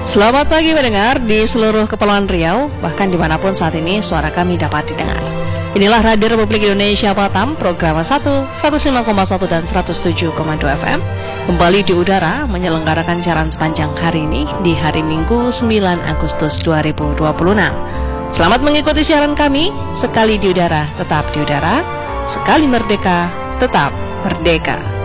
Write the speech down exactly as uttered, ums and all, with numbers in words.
Selamat pagi pendengar di seluruh Kepulauan Riau, bahkan dimanapun saat ini suara kami dapat didengar. Inilah Radio Republik Indonesia Batam, program satu, seratus lima koma satu dan seratus tujuh koma dua F M. Kembali di udara menyelenggarakan siaran sepanjang hari ini di hari Minggu sembilan Agustus dua ribu dua puluh enam. Selamat mengikuti siaran kami, sekali di udara tetap di udara, sekali merdeka tetap merdeka.